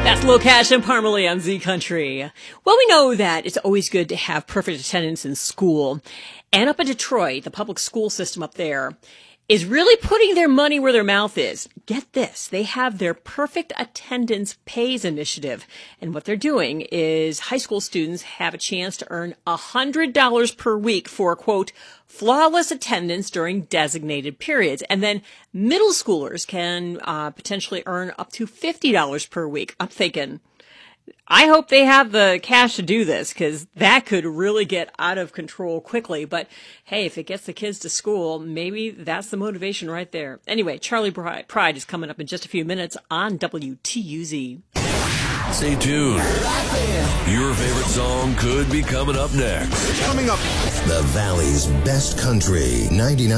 That's Lil Cash and Parmalee on Z Country. Well, we know that it's always good to have perfect attendance in school. And up in Detroit, the public school system up there is really putting their money where their mouth is. Get this, they have their Perfect Attendance Pays initiative. And what they're doing is high school students have a chance to earn $100 per week for, quote, flawless attendance during designated periods. And then middle schoolers can potentially earn up to $50 per week. I'm thinking, I hope they have the cash to do this, because that could really get out of control quickly. But hey, if it gets the kids to school, maybe that's the motivation right there. Anyway, Charlie Pride is coming up in just a few minutes on WTUZ. Stay tuned. Your favorite song could be coming up next. Coming up. The Valley's best country,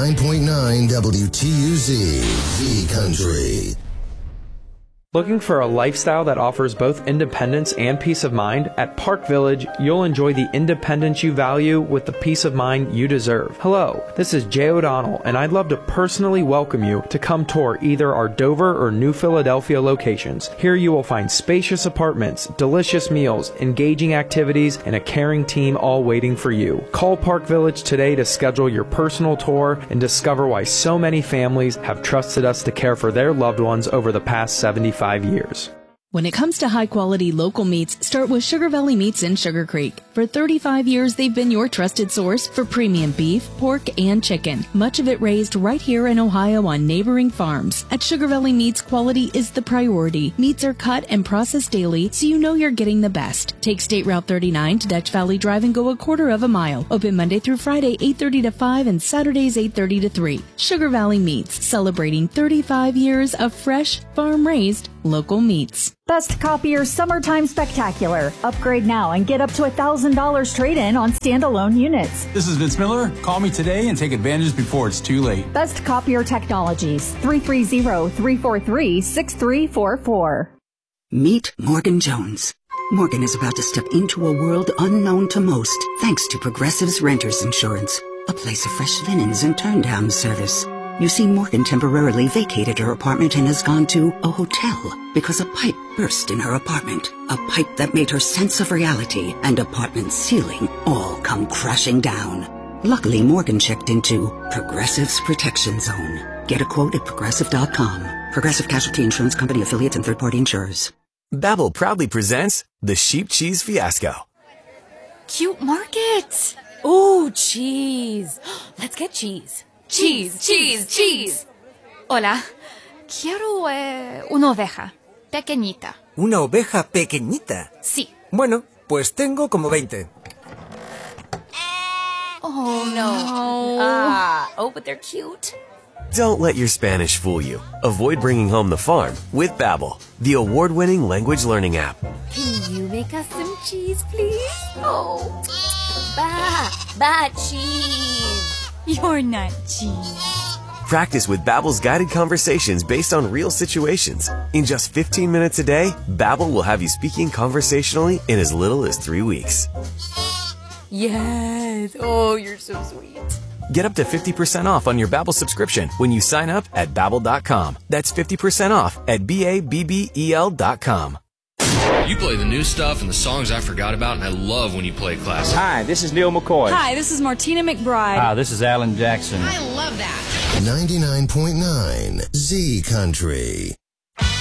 99.9 WTUZ, Z Country. Looking for a lifestyle that offers both independence and peace of mind? At Park Village, you'll enjoy the independence you value with the peace of mind you deserve. Hello, this is Jay O'Donnell, and I'd love to personally welcome you to come tour either our Dover or New Philadelphia locations. Here you will find spacious apartments, delicious meals, engaging activities, and a caring team all waiting for you. Call Park Village today to schedule your personal tour and discover why so many families have trusted us to care for their loved ones over the past 75 years. When it comes to high-quality local meats, start with Sugar Valley Meats in Sugar Creek. For 35 years, they've been your trusted source for premium beef, pork, and chicken. Much of it raised right here in Ohio on neighboring farms. At Sugar Valley Meats, quality is the priority. Meats are cut and processed daily, so you know you're getting the best. Take State Route 39 to Dutch Valley Drive and go a quarter of a mile. Open Monday through Friday, 8:30 to 5, and Saturdays, 8:30 to 3. Sugar Valley Meats, celebrating 35 years of fresh, farm-raised, local meats. Best Copier Summertime Spectacular. Upgrade now and get up to $1,000 trade-in on standalone units. This is Vince Miller. Call me today and take advantage before it's too late. Best Copier Technologies. 330-343-6344. Meet Morgan Jones. Morgan is about to step into a world unknown to most, thanks to Progressive's Renters Insurance, a place of fresh linens and turn-down service. You see, Morgan temporarily vacated her apartment and has gone to a hotel because a pipe burst in her apartment. A pipe that made her sense of reality and apartment ceiling all come crashing down. Luckily, Morgan checked into Progressive's Protection Zone. Get a quote at Progressive.com. Progressive Casualty Insurance Company, affiliates, and third-party insurers. Babbel proudly presents the Sheep Cheese Fiasco. Cute market. Ooh, cheese. Let's get cheese. Cheese, cheese, cheese. Hola, quiero una oveja pequeñita. ¿Una oveja pequeñita? Sí. Bueno, pues tengo como 20. Oh, no. Oh, but they're cute. Don't let your Spanish fool you. Avoid bringing home the farm with Babbel, the award-winning language learning app. Can you make us some cheese, please? Oh, cheese. You're not cheese. Practice with Babbel's guided conversations based on real situations. In just 15 minutes a day, Babbel will have you speaking conversationally in as little as 3 weeks. Yes. Oh, you're so sweet. Get up to 50% off on your Babbel subscription when you sign up at Babbel.com. That's 50% off at BABBEL.com. You play the new stuff and the songs I forgot about, and I love when you play classic. Hi, this is Neil McCoy. Hi, this is Martina McBride. Hi, this is Alan Jackson. I love that. 99.9 Z Country.